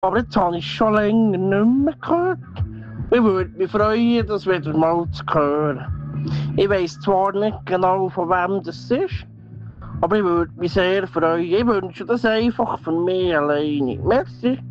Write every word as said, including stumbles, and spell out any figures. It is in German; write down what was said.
Aber jetzt habe ich schon länger nicht mehr gehört. Ich würde mich freuen, das wieder mal zu hören. Ich weiss zwar nicht genau, von wem das ist, aber ich würde mich sehr freuen. Ich wünsche das einfach für mich alleine. Merci.